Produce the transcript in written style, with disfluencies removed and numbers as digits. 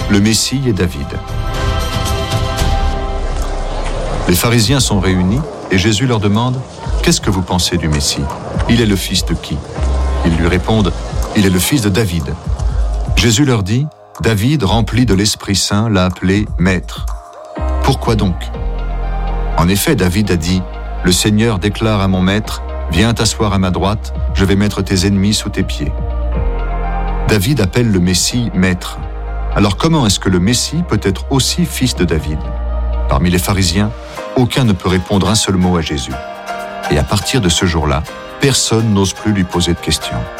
Le Messie est David. Les pharisiens sont réunis et Jésus leur demande « Qu'est-ce que vous pensez du Messie? Il est le fils de qui ?» Ils lui répondent « Il est le fils de David. » Jésus leur dit « David, rempli de l'Esprit Saint, l'a appelé Maître. » Pourquoi donc? En effet, David a dit « Le Seigneur déclare à mon Maître, viens t'asseoir à ma droite, je vais mettre tes ennemis sous tes pieds. » David appelle le Messie Maître. Alors comment est-ce que le Messie peut être aussi fils de David? Parmi les pharisiens, aucun ne peut répondre un seul mot à Jésus. Et à partir de ce jour-là, personne n'ose plus lui poser de questions.